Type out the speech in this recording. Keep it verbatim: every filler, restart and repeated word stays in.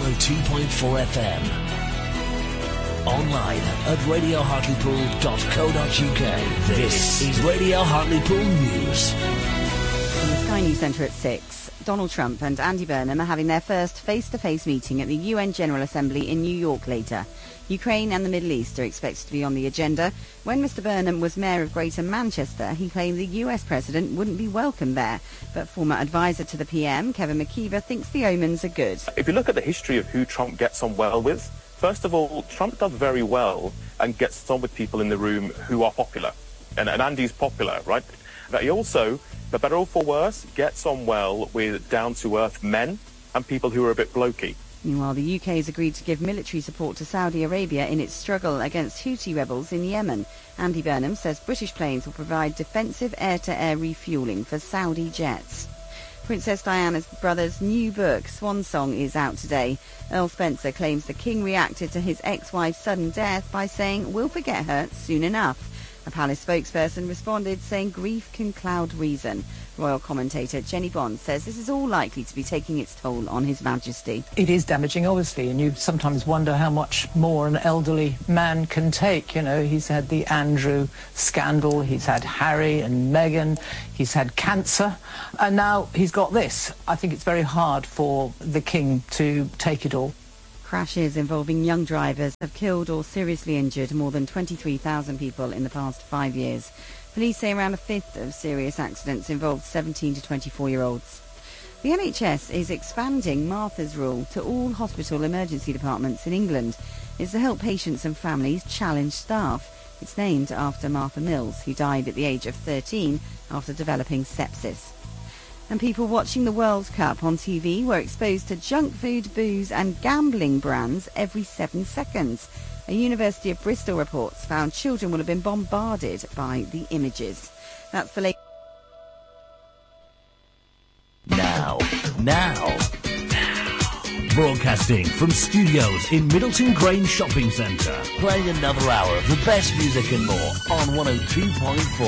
one oh two point four F M. Online at radio hartlepool dot co dot uk. This is Radio Hartlepool News. From the Sky News Centre at six, Donald Trump and Andy Burnham are having their first face-to-face meeting at the U N General Assembly in New York later. Ukraine and the Middle East are expected to be on the agenda. When Mr Burnham was Mayor of Greater Manchester, he claimed the U S President wouldn't be welcome there. But former advisor to the P M, Kevin McKeever, thinks the omens are good. If you look at the history of who Trump gets on well with, first of all, Trump does very well and gets on with people in the room who are popular. And, and Andy's popular, right? But he also, for better or for worse, gets on well with down-to-earth men and people who are a bit blokey. Meanwhile, the U K has agreed to give military support to Saudi Arabia in its struggle against Houthi rebels in Yemen. Andy Burnham says British planes will provide defensive air-to-air refuelling for Saudi jets. Princess Diana's brother's new book, Swan Song, is out today. Earl Spencer claims the king reacted to his ex-wife's sudden death by saying, "We'll forget her soon enough." A palace spokesperson responded saying grief can cloud reason. Royal commentator Jenny Bond says this is all likely to be taking its toll on His Majesty. It is damaging, obviously, and you sometimes wonder how much more an elderly man can take. You know, he's had the Andrew scandal, he's had Harry and Meghan, he's had cancer, and now he's got this. I think it's very hard for the king to take it all. Crashes involving young drivers have killed or seriously injured more than twenty-three thousand people in the past five years. Police say around a fifth of serious accidents involved seventeen to twenty-four-year-olds. The N H S is expanding Martha's Rule to all hospital emergency departments in England. It's to help patients and families challenge staff. It's named after Martha Mills, who died at the age of thirteen after developing sepsis. And people watching the World Cup on T V were exposed to junk food, booze and gambling brands every seven seconds. A University of Bristol report found children will have been bombarded by the images. That's the latest. Now, now, now. Broadcasting from studios in Middleton Grange Shopping Centre. Playing another hour of the best music and more on one oh two point four.